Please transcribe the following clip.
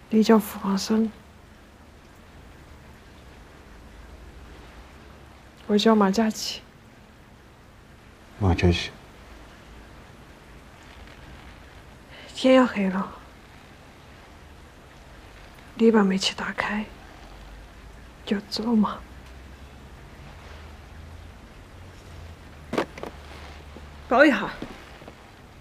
你叫付光生，我叫马佳琪。 马佳琪， 天要黑了，你把煤气打开，就走嘛。抱一下。